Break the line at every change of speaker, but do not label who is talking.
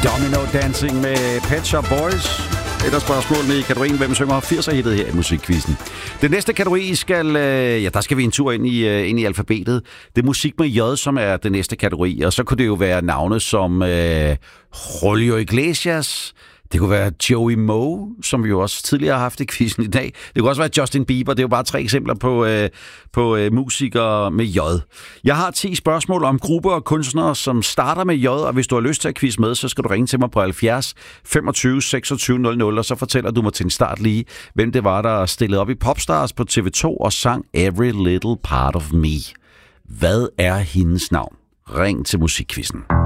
Domino Dancing med Pet Shop Boys. Et af spørgsmålene i kategorien, hvem synger 80'er-hittet her i musikquizzen. Den næste kategori der skal vi en tur ind i alfabetet. Det er musik med J, som er den næste kategori. Og så kunne det jo være navne som Julio Iglesias. Det kunne være Joey Moe, som vi jo også tidligere har haft i quizzen i dag. Det kunne også være Justin Bieber. Det er jo bare 3 eksempler på musikere med J. Jeg har 10 spørgsmål om grupper og kunstnere, som starter med J, og hvis du har lyst til at quizze med, så skal du ringe til mig på 70 25 26 00, og så fortæller du mig til en start lige, hvem det var, der stillede op i Popstars på TV2 og sang Every Little Part of Me. Hvad er hendes navn? Ring til musikquizzen.